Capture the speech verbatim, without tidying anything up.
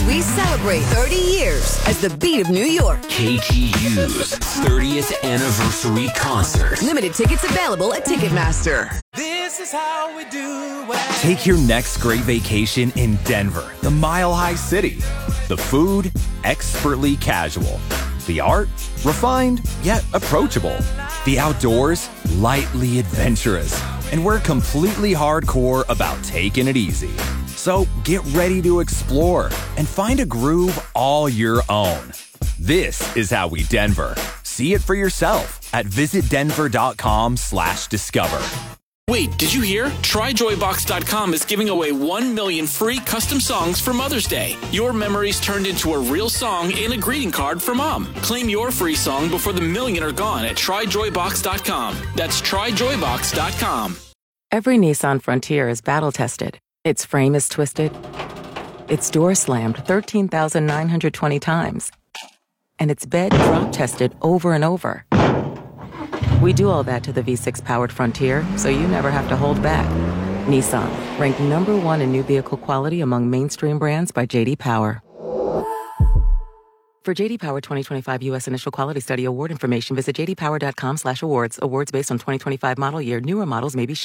as we celebrate thirty years as the beat of New York. K T U's thirtieth anniversary concert. Limited tickets available at Ticketmaster. This is how we do it. Take your next great vacation in Denver, the Mile High City. The food, expertly casual. The art, refined yet approachable. The outdoors, lightly adventurous. And we're completely hardcore about taking it easy. So get ready to explore and find a groove all your own. This is how we Denver. See it for yourself at visitdenver.com slash discover. Wait, did you hear? Try Joy Box dot com is giving away one million free custom songs for Mother's Day. Your memories turned into a real song and a greeting card for Mom. Claim your free song before the million are gone at Try Joy Box dot com. That's Try Joy Box dot com. Every Nissan Frontier is battle-tested. Its frame is twisted. Its door slammed thirteen thousand nine hundred twenty times. And its bed drop-tested over and over. We do all that to the V six powered Frontier, so you never have to hold back. Nissan, ranked number one in new vehicle quality among mainstream brands by J D Power. For J D Power twenty twenty-five U S Initial Quality Study Award information, visit j d power dot com slash awards. Awards based on twenty twenty-five model year. Newer models may be